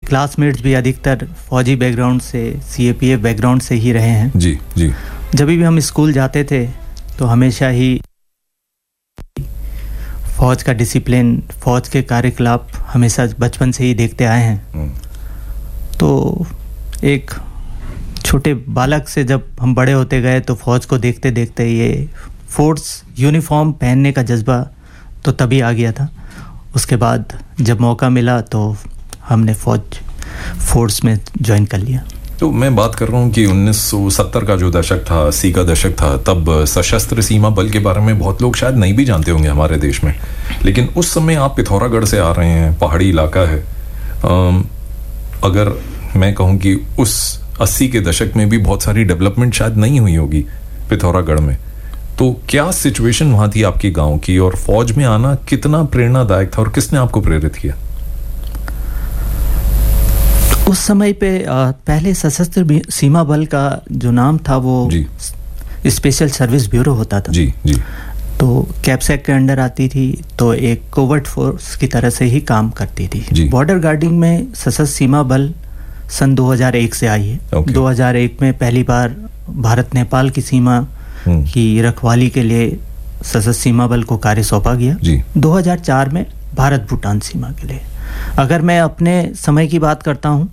Classmates भी अधिकतर फौजी बैकग्राउंड से, सीएपीएफ बैकग्राउंड से ही रहे हैं। जी जी। जब भी हम स्कूल जाते थे तो हमेशा ही फौज का डिसिप्लिन, फौज के कार्यकलाप हमेशा बचपन से ही देखते आए हैं। तो एक छोटे बालक से जब हम बड़े होते गए तो फौज को देखते देखते ये फोर्स यूनिफॉर्म पहनने का जज्बा तो तभी आ गया था। उसके बाद जब मौका मिला तो हमने फोर्स में ज्वाइन कर लिया। तो मैं बात कर रहा हूँ कि 1970 का जो दशक था, 80 का दशक था, तब सशस्त्र सीमा बल के बारे में बहुत लोग शायद नहीं भी जानते होंगे हमारे देश में, लेकिन उस समय आप पिथौरागढ़ से आ रहे हैं, पहाड़ी इलाका है। अगर मैं कहूँ कि उस 80 के दशक में भी बहुत सारी डेवलपमेंट शायद नहीं हुई होगी पिथौरागढ़ में, तो क्या सिचुएशन वहाँ थी आपकी गांव की, और फौज में आना कितना प्रेरणादायक था और किसने आपको प्रेरित किया? उस समय पे पहले सशस्त्र सीमा बल का जो नाम था वो स्पेशल सर्विस ब्यूरो होता था। जी जी। तो कैप्सेक के अंडर आती थी, तो एक कोवर्ट फोर्स की तरह से ही काम करती थी। बॉर्डर गार्डिंग में सशस्त्र सीमा बल सन 2001 से आई है। 2001 में पहली बार भारत नेपाल की सीमा की रखवाली के लिए सशस्त्र सीमा बल को कार्य सौंपा गया। 2004 में भारत भूटान सीमा के लिए। अगर मैं अपने समय की बात करता हूँ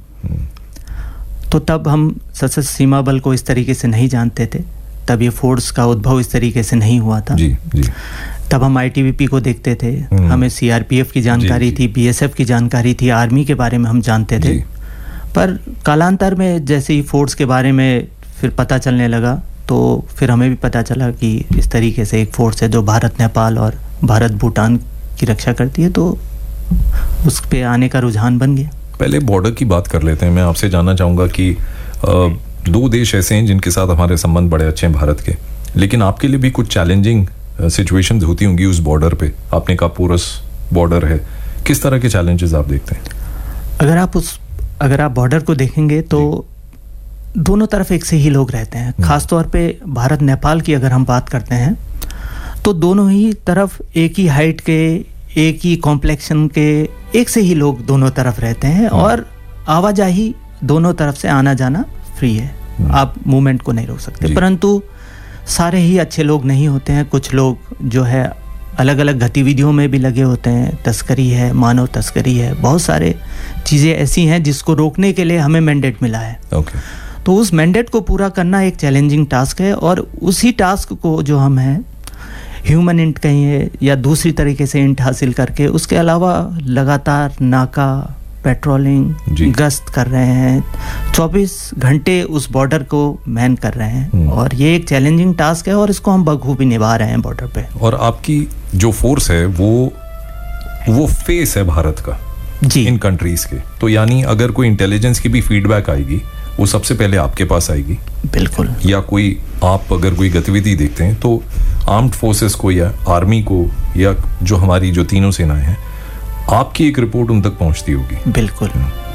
तो तब हम सशस्त्र सीमा बल को इस तरीके से नहीं जानते थे, तब ये फोर्स का उद्भव इस तरीके से नहीं हुआ था। जी जी। तब हम आईटीबीपी को देखते थे, हमें सीआरपीएफ की जानकारी थी, बीएसएफ की जानकारी थी, आर्मी के बारे में हम जानते थे। पर कालांतर में जैसे ही फोर्स के बारे में फिर पता चलने लगा तो फिर हमें भी पता चला कि इस तरीके से एक फोर्स है जो भारत नेपाल और भारत भूटान की रक्षा करती है, तो उस पे आने का रुझान बन गया। पहले बॉर्डर की बात कर लेते हैं। मैं आपसे जानना चाहूँगा कि दो देश ऐसे हैं जिनके साथ हमारे संबंध बड़े अच्छे हैं भारत के, लेकिन आपके लिए भी कुछ चैलेंजिंग सिचुएशंस होती होंगी उस बॉर्डर पे। आपने कहा पोरस बॉर्डर है, किस तरह के चैलेंजेस आप देखते हैं? अगर आप बॉर्डर को देखेंगे तो दोनों तरफ एक से ही लोग रहते हैं। खासतौर पे भारत नेपाल की अगर हम बात करते हैं तो दोनों ही तरफ एक ही हाइट के, एक ही कॉम्प्लेक्शन के, एक से ही लोग दोनों तरफ रहते हैं और आवाजाही दोनों तरफ से आना जाना फ्री है, आप मूवमेंट को नहीं रोक सकते। परंतु सारे ही अच्छे लोग नहीं होते हैं। कुछ लोग जो है अलग अलग गतिविधियों में भी लगे होते हैं, तस्करी है, मानव तस्करी है, बहुत सारे चीज़ें ऐसी हैं जिसको रोकने के लिए हमें मैंडेट मिला है। तो उस मैंडेट को पूरा करना एक चैलेंजिंग टास्क है, और उसी टास्क को जो हम हैं ह्यूमन इंट कहिए या दूसरी तरीके से इंट हासिल करके, उसके अलावा लगातार नाका, पेट्रोलिंग, गश्त कर रहे हैं, 24 घंटे उस बॉर्डर को मैन कर रहे हैं, और ये एक चैलेंजिंग टास्क है और इसको हम बखूबी निभा रहे हैं बॉर्डर पे। और आपकी जो फोर्स है वो फेस है भारत का इन कंट्रीज के, तो यानी अगर कोई इंटेलिजेंस की भी फीडबैक आएगी वो सबसे पहले आपके पास आएगी। बिल्कुल। या कोई आप अगर कोई गतिविधि देखते हैं तो आर्म्ड फोर्सेस को या आर्मी को या जो हमारी जो तीनों सेनाएं हैं, आपकी एक रिपोर्ट उन तक पहुंचती होगी। बिल्कुल।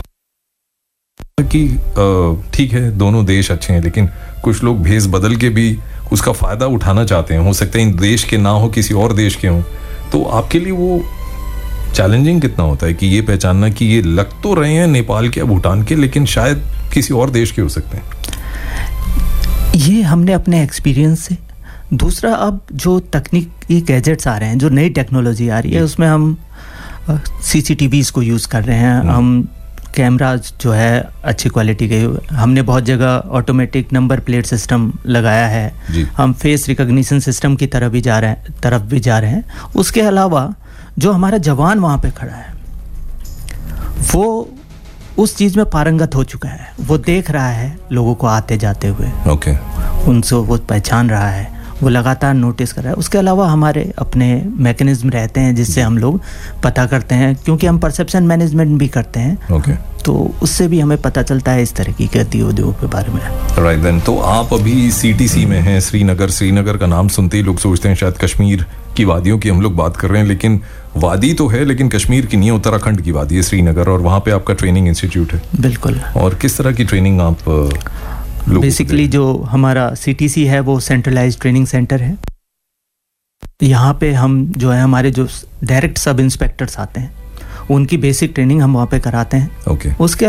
कि ठीक है दोनों देश अच्छे हैं, लेकिन कुछ लोग भेस बदल के भी उसका फायदा उठाना चाहते हैं। हो सकता है इन देश के ना हो, किसी और देश के हों। तो आपके लिए वो चैलेंजिंग कितना होता है कि ये पहचानना कि ये लग तो रहे हैं नेपाल के या भूटान के, लेकिन शायद किसी और देश के हो सकते हैं? ये हमने अपने एक्सपीरियंस से। दूसरा, अब जो तकनीकी गैजेट्स आ रहे हैं, जो नई टेक्नोलॉजी आ रही है, उसमें हम सीसीटीवीज को यूज़ कर रहे हैं, हम कैमराज जो है अच्छी क्वालिटी के, हमने बहुत जगह ऑटोमेटिक नंबर प्लेट सिस्टम लगाया है, हम फेस रिकॉग्निशन सिस्टम की तरफ भी जा रहे हैं। उसके अलावा जो हमारा जवान वहाँ पे खड़ा है वो उस चीज़ में पारंगत हो चुका है, वो देख रहा है लोगों को आते जाते हुए, उनसे वो पहचान रहा है, वो लगातार नोटिस कर रहा है। उसके अलावा हमारे अपने मैकेनिज्म रहते हैं जिससे हम लोग पता करते हैं, क्योंकि हम परसेप्शन मैनेजमेंट भी करते हैं, तो उससे भी हमें पता चलता है इस तरह की गतिविधियों के बारे में। राइट देन, तो आप अभी सीटीसी में हैं, श्रीनगर का नाम सुनते ही लोग सोचते हैं शायद कश्मीर की वादियों की हम लोग बात कर रहे हैं, लेकिन वादी तो है, लेकिन कश्मीर की नहीं है, उत्तराखंड की वादी है श्रीनगर, और वहाँ पे आपका ट्रेनिंग इंस्टीट्यूट है। बिल्कुल। और किस तरह की ट्रेनिंग आप बेसिकली जो हमारा सीटीसी है वो सेंट्रलाइज्ड ट्रेनिंग सेंटर है। यहाँ पे हम जो है हमारे जो डायरेक्ट सब इंस्पेक्टर्स आते हैं उनकी बेसिक ट्रेनिंग हम वहाँ पे कराते हैं। उसके